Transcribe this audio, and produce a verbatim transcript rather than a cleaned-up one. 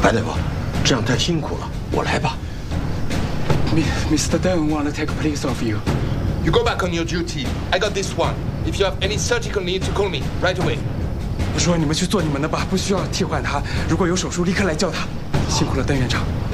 白大夫，这样太辛苦了，我来吧。 Mister Dunn want to take police off you. You go back on your duty. I got this one. If you have any surgical need to call me right away. 我说你们去做你们的吧，不需要替换他。如果有手术，立刻来叫他。辛苦了，邓院长。